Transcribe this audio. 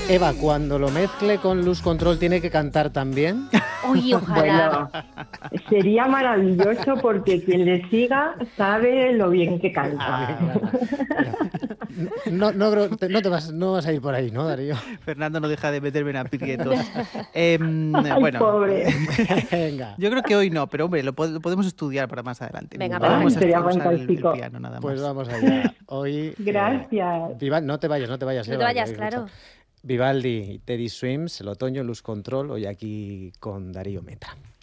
Eva, cuando lo mezcle con Luz Control, ¿tiene que cantar también? Uy, ojalá. Bueno, sería maravilloso porque quien le siga sabe lo bien que canta. No vas a ir por ahí, ¿no, Darío? Fernando no deja de meterme en aprietos. Ay, Bueno, pobre. Venga. yo creo que hoy no, pero hombre, lo podemos estudiar para más adelante. Venga, Vamos perfecto. a Sería usar el fantástico. piano nada más. Pues vamos allá. Hoy. Gracias. No te vayas, No te Eva, vayas, que hay claro. mucho. Vivaldi y Teddy Swims, el otoño, Luz Control, hoy aquí con Darío Metra.